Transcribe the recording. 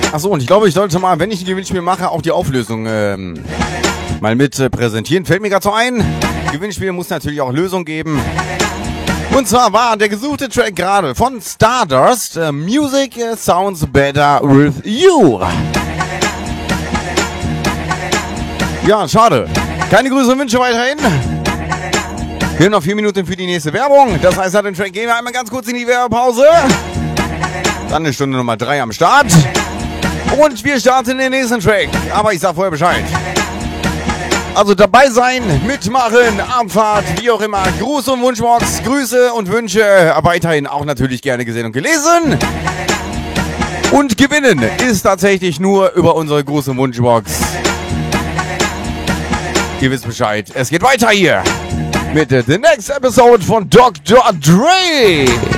Achso, und ich glaube, ich sollte mal, wenn ich ein Gewinnspiel mache, auch die Auflösung mal mit präsentieren. Fällt mir gerade so ein. Gewinnspiel muss natürlich auch Lösung geben. Und zwar war der gesuchte Track gerade von Stardust, Music Sounds Better With You. Ja, schade. Keine Grüße und Wünsche weiterhin. Wir haben noch 4 Minuten für die nächste Werbung. Das heißt, nach dem Track gehen wir einmal ganz kurz in die Werbepause. Dann ist Stunde Nummer 3 am Start. Und wir starten den nächsten Track. Aber ich sag vorher Bescheid. Also dabei sein, mitmachen, Abfahrt, wie auch immer. Gruß und Wunschbox, Grüße und Wünsche. Weiterhin auch natürlich gerne gesehen und gelesen. Und gewinnen ist tatsächlich nur über unsere große Wunschbox. Ihr wisst Bescheid. Es geht weiter hier mit The Next Episode von Dr. Dre.